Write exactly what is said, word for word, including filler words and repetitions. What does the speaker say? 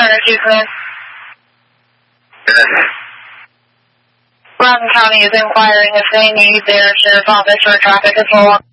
Carter Houston. Rockland County is inquiring if they need their sheriff's office for traffic control.